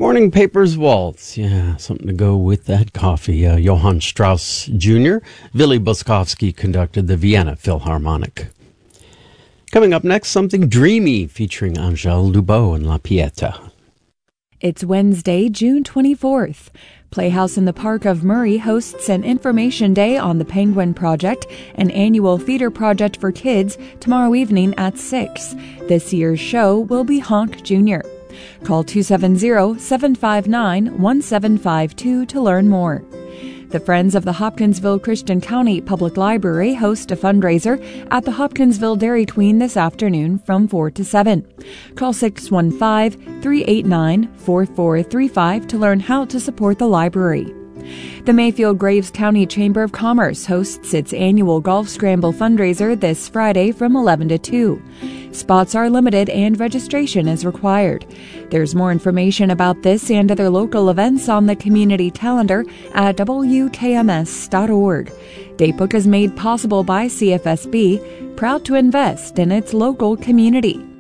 Morning Papers Waltz. Yeah, something to go with that coffee. Johann Strauss Jr., Willy Boskovsky conducted the Vienna Philharmonic. Coming up next, something dreamy featuring Angèle Lubot and La Pieta. It's Wednesday, June 24th. Playhouse in the Park of Murray hosts an information day on the Penguin Project, an annual theater project for kids, tomorrow evening at 6. This year's show will be Honk Jr. Call 270-759-1752 to learn more. The Friends of the Hopkinsville Christian County Public Library host a fundraiser at the Hopkinsville Dairy Queen this afternoon from 4 to 7. Call 615-389-4435 to learn how to support the library. The Mayfield Graves County Chamber of Commerce hosts its annual Golf Scramble fundraiser this Friday from 11 to 2. Spots are limited and registration is required. There's more information about this and other local events on the community calendar at wkms.org. Datebook is made possible by CFSB, proud to invest in its local community.